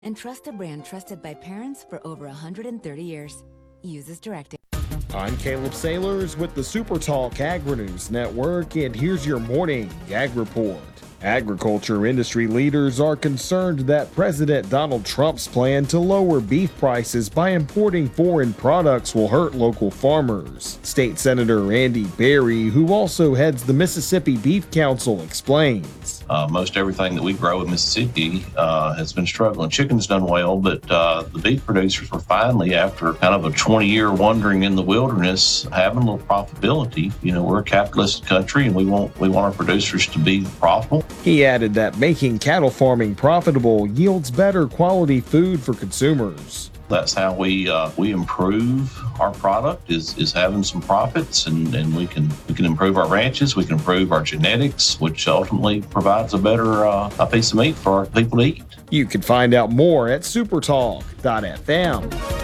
and trust a brand trusted by parents for over 130 years. Use as directed. I'm Caleb Sailors with the Super Talk Agri-News Network, and here's your morning Ag Report. Agriculture industry leaders are concerned that President Donald Trump's plan to lower beef prices by importing foreign products will hurt local farmers. State Senator Andy Berry, who also heads the Mississippi Beef Council, explains. Most everything that we grow in Mississippi has been struggling. Chicken's done well, but the beef producers were finally, after kind of a 20-year wandering in the wilderness, having a little profitability. You know, we're a capitalist country, and we want our producers to be profitable. He added that making cattle farming profitable yields better quality food for consumers. That's how we improve our product is having some profits, and we can improve our ranches, we can improve our genetics, which ultimately provides a better a piece of meat for our people to eat. You can find out more at supertalk.fm.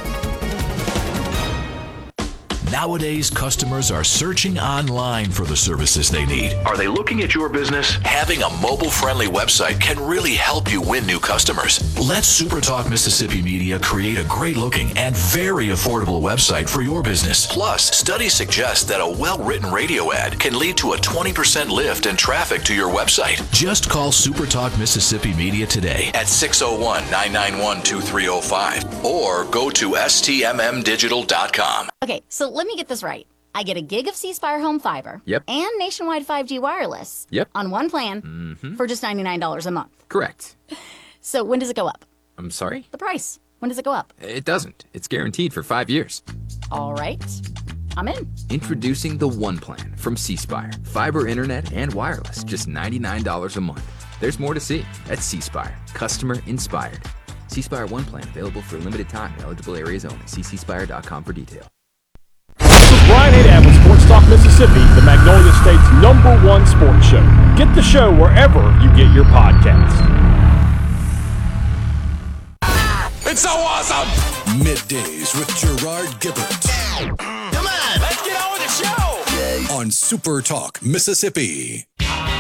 Nowadays, customers are searching online for the services they need. Are they looking at your business? Having a mobile-friendly website can really help you win new customers. Let SuperTalk Mississippi Media create a great-looking and very affordable website for your business. Plus, studies suggest that a well-written radio ad can lead to a 20% lift in traffic to your website. Just call SuperTalk Mississippi Media today at 601-991-2305 or go to stmmdigital.com. Okay, so let me get this right. I get a gig of C Spire home fiber. Yep. And nationwide 5G wireless. Yep. On one plan for just $99 a month. Correct. So when does it go up? I'm sorry? The price. When does it go up? It doesn't. It's guaranteed for 5 years. All right. I'm in. Introducing the One Plan from C Spire. Fiber, internet, and wireless. Just $99 a month. There's more to see at C Spire. Customer inspired. C Spire One Plan available for a limited time in eligible areas only. See cspire.com for details. This is Brian Hadad with Sports Talk Mississippi, the Magnolia State's #1 sports show. Get the show wherever you get your podcasts. It's so awesome! Middays with Gerard Gibbert. Come on, let's get on with the show! On Super Talk Mississippi.